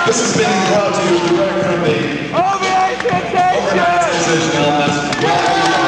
This has been brought to you by Rare Company. Overnight Sensation element. Welcome.